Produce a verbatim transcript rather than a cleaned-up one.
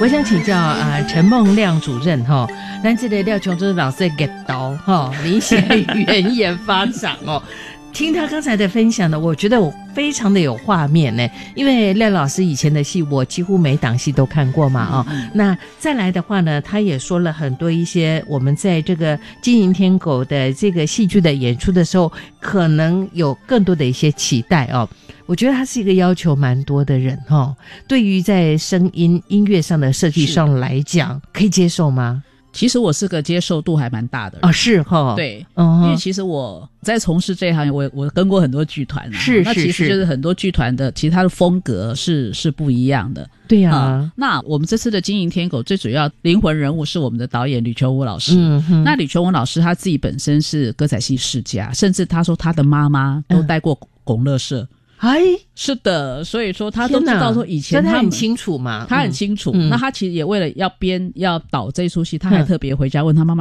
我想请教呃陈梦亮主任哈，咱这个廖琼珠老师给刀哈，明显原言发展哦。听他刚才的分享呢，我觉得我非常的有画面呢，因为廖老师以前的戏我几乎每档戏都看过嘛哦。嗯、那再来的话呢，他也说了很多一些我们在这个金银天狗的这个戏剧的演出的时候，可能有更多的一些期待哦。我觉得他是一个要求蛮多的人哦，对于在声音音乐上的设计上来讲，可以接受吗？ 其实我是个接受度还蛮大的人哦，是齁， 对， 嗯， 因为其实我在从事这一行，我我跟过很多剧团、啊， 是是是， 那其实就是很多剧团的，其实它的风格是是不一样的， 对呀、啊嗯。那我们这次的金银天狗最主要灵魂人物是我们的导演吕秋武老师， 嗯哼， 那吕秋武老师他自己本身是歌仔戏世家，甚至他说他的妈妈都带过拱乐社。 哎， 是的，所以说他都知道说以前 他, 他很清楚嘛， 他很清楚、 嗯、 那他其实也为了要编要导这出戏，他还特别回家问他妈妈